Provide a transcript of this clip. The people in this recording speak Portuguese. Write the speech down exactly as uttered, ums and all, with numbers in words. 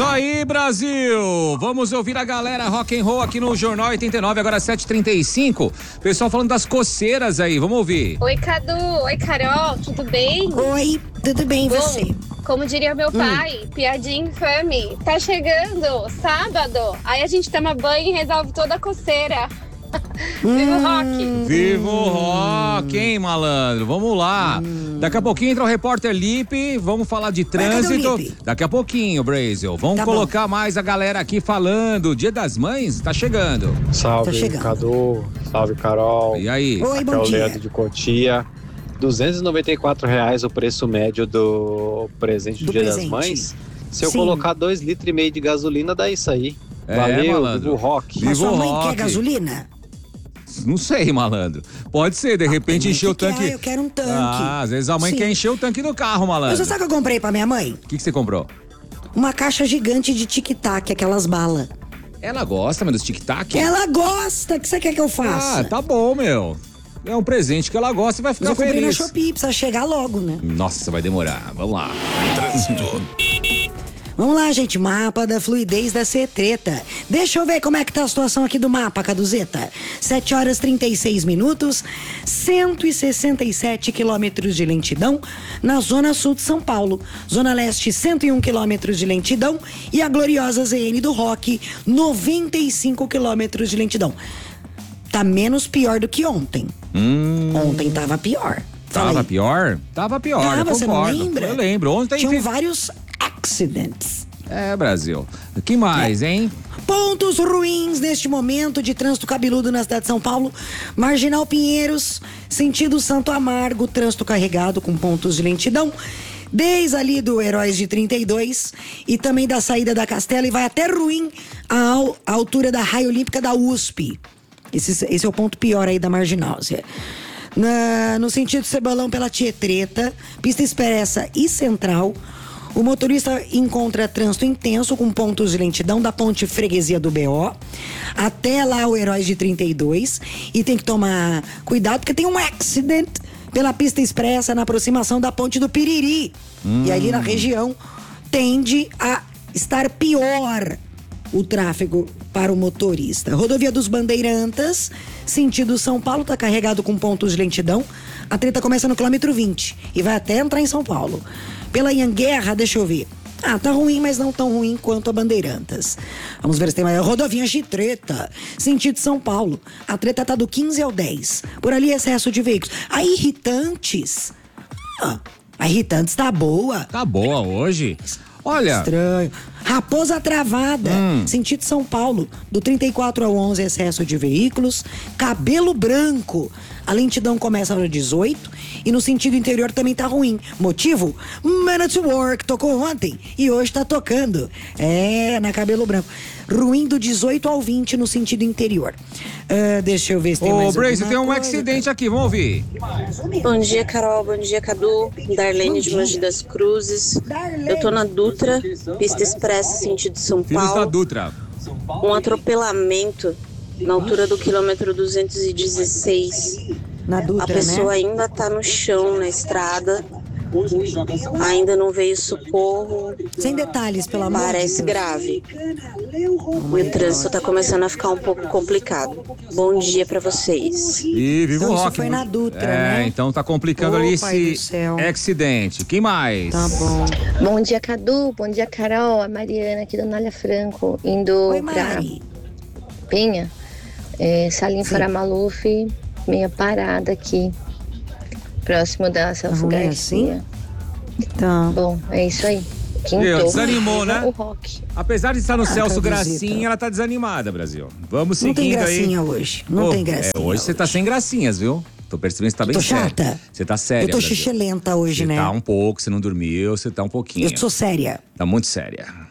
isso aí, Brasil! Vamos ouvir a galera rock and roll aqui no Jornal oitenta e nove, agora sete e trinta e cinco. Pessoal falando das coceiras aí, vamos ouvir. Oi, Cadu. Oi, Carol. Tudo bem? Oi, tudo bem, Bom, você? como diria meu pai, hum. piadinha infame. Tá chegando sábado, aí a gente toma banho e resolve toda a coceira. Viva o rock! Viva o rock, hein, malandro? Vamos lá. Hum. Daqui a pouquinho entra o repórter Lipe, vamos falar de trânsito. Daqui a pouquinho, Brasil. Vamos tá colocar bom. mais a galera aqui falando. Dia das Mães tá chegando. Salve, tá chegando. Cadu. Salve, Carol. E aí? Oi, Aqui bom é o dia. Leandro de Cotia. duzentos e noventa e quatro reais o preço médio do presente do, do Dia presente. das Mães. Se eu Sim. colocar dois litros e meio de gasolina, dá isso aí. É, Valeu, malandro. viva o rock. Mas Viva sua mãe rock. quer gasolina? Não sei, malandro. Pode ser, de repente encher o tanque. Quer, eu quero um tanque. Ah, às vezes a mãe Sim. quer encher o tanque do carro, malandro. Mas você sabe o que eu comprei pra minha mãe? O que, que você comprou? Uma caixa gigante de tic-tac, aquelas balas. Ela gosta, mas dos tic-tac? Ela gosta. O que você quer que eu faça? Ah, tá bom, meu. É um presente que ela gosta e vai ficar Mas eu feliz. Eu comprei na Shopee, precisa chegar logo, né? Nossa, vai demorar. Vamos lá. Trânsito. Vamos lá, gente, mapa da fluidez da Cetreta. Deixa eu ver como é que tá a situação aqui do mapa, Caduzeta. sete horas e trinta e seis minutos, cento e sessenta e sete quilômetros de lentidão na zona sul de São Paulo. Zona leste, cento e um quilômetros de lentidão e a gloriosa Z N do Rock, noventa e cinco quilômetros de lentidão. Tá menos pior do que ontem. Hum. Ontem tava pior. Tava Falei. pior? Tava pior, Tava, eu concordo. você não lembra? Eu lembro. Ontem tinham fiz... vários accidents. É, Brasil. O que mais, é. hein? Pontos ruins neste momento de trânsito cabeludo na cidade de São Paulo. Marginal Pinheiros, sentido Santo Amargo, trânsito carregado com pontos de lentidão. Desde ali do Heróis de trinta e dois e também da saída da Castela e vai até Ruim, a, a altura da Raia Olímpica da U S P. Esse, esse é o ponto pior aí da Marginal, Zé. Na, no sentido Cebolão pela Tietreta, pista expressa e central. O motorista encontra trânsito intenso com pontos de lentidão da ponte Freguesia do B O até lá o Heróis de trinta e dois e tem que tomar cuidado porque tem um acident pela pista expressa na aproximação da ponte do Piriri. Hum. E ali na região tende a estar pior o tráfego para o motorista. Rodovia dos Bandeirantas, sentido São Paulo, está carregado com pontos de lentidão. A treta começa no quilômetro vinte e vai até entrar em São Paulo. Pela Anhanguerra, deixa eu ver. Ah, tá ruim, mas não tão ruim quanto a Bandeirantas. Vamos ver se tem mais. Rodovia de treta, sentido São Paulo. A treta tá do quinze ao dez. Por ali, excesso de veículos. A Irritantes. Ah, a Irritantes tá boa. Tá boa hoje. Olha. Estranho. Raposa Travada, hum. sentido São Paulo, do trinta e quatro ao onze, excesso de veículos. Cabelo Branco, a lentidão começa no dezoito e no sentido interior também tá ruim. Motivo? Man at Work, tocou ontem e hoje tá tocando. É, na Cabelo Branco. Ruim do dezoito ao vinte no sentido interior. Uh, deixa eu ver se tem Ô, mais Brace, tem um coisa. acidente aqui, vamos ouvir. Bom dia, Carol. Bom dia, Cadu. Darlene de Mogi das Cruzes. Darlene. Eu tô na Dutra, pista expressa, sentido São Filhos da Paulo. Dutra. Um atropelamento na altura do quilômetro duzentos e dezesseis. Na Dutra, A pessoa né? ainda tá no chão, na estrada. Ainda não veio socorro. Sem detalhes, pelo amor de Parece Deus. grave. E o trânsito tá começando a ficar um pouco complicado. Bom dia pra vocês. E viva Então o isso rock. foi na Dutra, é, né? então tá complicando Ô, ali pai do esse céu. acidente. Quem mais? Tá bom. Bom dia, Cadu. Bom dia, Carol. A Mariana aqui do Nália Franco, indo Oi, pra Mari. Penha. É, Salim Sim. Faramaluf, meia parada aqui, próximo da Celso ruim Garcia. assim? Tá. Bom, é isso aí. Meu, Quintou. desanimou, né? O rock. Apesar de estar no Ah, Celso Caduzita. Gracinha, ela tá desanimada, Brasil. Vamos Não tem seguindo gracinha aí. hoje. Não Ô, tem gracinha. é, hoje você tá sem gracinhas, viu? Tô percebendo que você tá bem Tô séria. chata? Você tá séria, Eu tô Brasil. xixelenta hoje, Você né? tá um pouco, você não dormiu, você tá um pouquinho. Eu sou séria. Tá muito séria.